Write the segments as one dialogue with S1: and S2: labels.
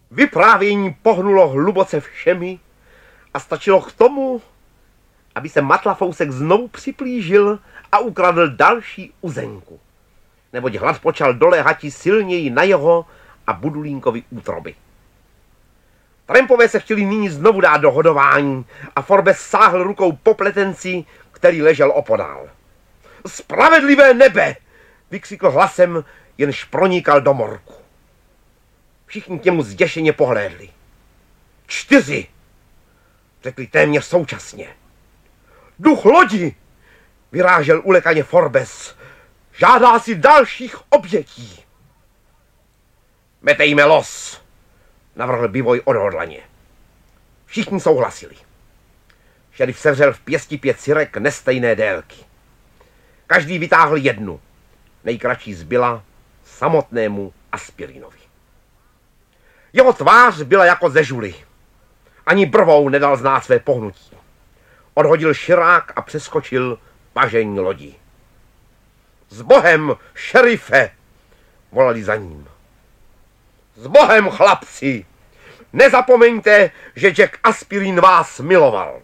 S1: Vyprávění pohnulo hluboce všemi a stačilo k tomu, aby se Matlafousek znovu připlížil a ukradl další uzenku. Neboť hlad počal doléhati silněji na jeho a Budulínkovi útroby. Trampové se chtěli nyní znovu dát do hodování a Forbes sáhl rukou po pletenci, který ležel opodál. Spravedlivé nebe! Vykřikl hlasem, jenž pronikal do morku. Všichni k němu zděšeně pohlédli. 4! Řekli téměř současně. Duch lodi! Vyrážel ulekaně Forbes. Žádá si dalších obětí. Metejme los, navrhl Bivoj odhodlaně. Všichni souhlasili. Šerif sevřel v pěsti 5 sirek nestejné délky. Každý vytáhl jednu. Nejkratší zbyla samotnému Aspirinovi. Jeho tvář byla jako ze žuly. Ani brvou nedal znát své pohnutí. Odhodil širák a přeskočil pažení lodi. S Bohem, šerife! Volali za ním. S Bohem, chlapci! Nezapomeňte, že Jack Aspirin vás miloval.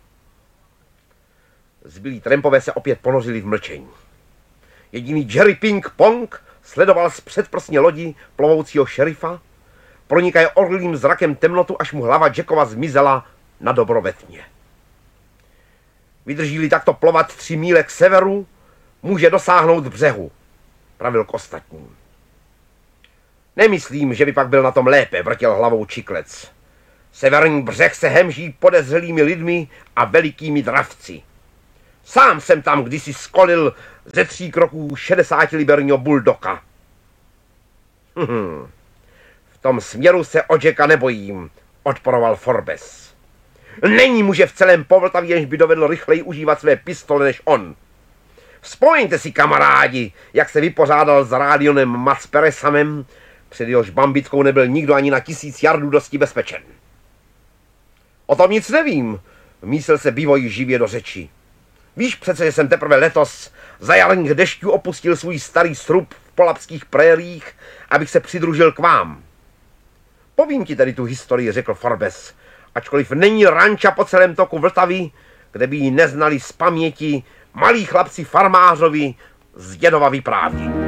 S1: Zbylí trampové se opět ponořili v mlčení. Jediný Jerry Ping Pong sledoval z předprsně lodi plovoucího šerifa, pronikaje orlým zrakem temnotu, až mu hlava Jackova zmizela na dobro ve tmě. Vydrží-li takto plovat 3 míle k severu, může dosáhnout břehu, pravil k ostatním. Nemyslím, že by pak byl na tom lépe, vrtěl hlavou Čiklec. Severní břeh se hemží podezřelými lidmi a velikými dravci. Sám jsem tam kdysi skolil ze 3 kroků 60liberního buldoka. V tom směru se o Jacka nebojím, odporoval Forbes. Není muže v celém Povltavě, jenž by dovedl rychleji užívat své pistole než on. Vzpomeňte si, kamarádi, jak se vypořádal s Rádionem Matsperesamem, před jehož bambitkou nebyl nikdo ani na 1000 jardů dosti bezpečen. O tom nic nevím, vmísil se Bivoj živě do řeči. Víš přece, že jsem teprve letos za jarních dešťů opustil svůj starý srub v polabských prériích, abych se přidružil k vám. Povím ti tedy tu historii, řekl Forbes, ačkoliv není ranča po celém toku Vltavy, kde by ji neznali z paměti malí chlapci farmářovi z dědova vyprávění.